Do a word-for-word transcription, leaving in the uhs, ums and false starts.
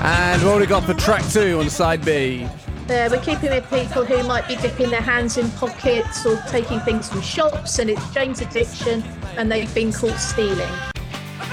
And what have we got for track two on side B? Uh, we're keeping with people who might be dipping their hands in pockets or taking things from shops, and it's Jane's Addiction, and they've been caught stealing.